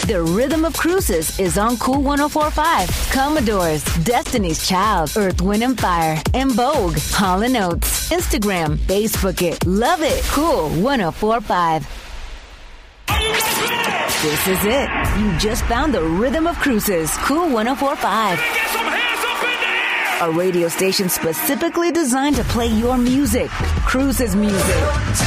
The Rhythm of Cruises is on Cool 104.5. Commodores, Destiny's Child, Earth, Wind & Fire, and Vogue. Hall & Oates. Instagram, Facebook it. Love it. Cool 104.5. This is it. You just found the Rhythm of Cruises. Cool 104.5. A radio station specifically designed to play your music. Cruises music.